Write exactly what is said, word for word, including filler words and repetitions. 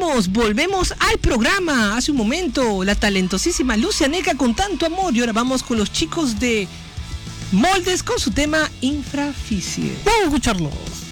volvemos, volvemos al programa. Hace un momento, la talentosísima Lucia Neca con tanto amor. Y ahora vamos con los chicos de Moldes con su tema Infraficie. Vamos a escucharlos.